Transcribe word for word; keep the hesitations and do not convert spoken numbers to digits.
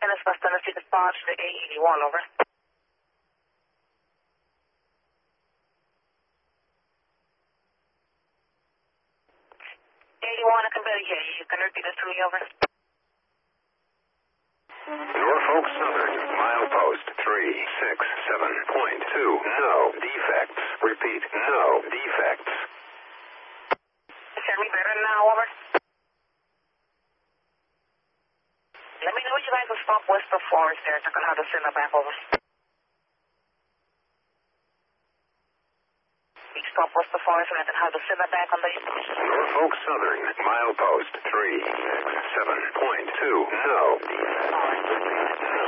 Dennis West Tennessee, dispatch to A eighty-one, over. eighty-one, I can barely hear you. You can repeat this to me, over. Norfolk Southern, milepost three six seven point two. No defects. Repeat, no defects. Hear me better now, over. Let me know you guys will stop west of Forest there. I can have the signal back, over. You stop west of Forest and I can have the signal back on the... Norfolk Southern, milepost three six seven point two. No defects.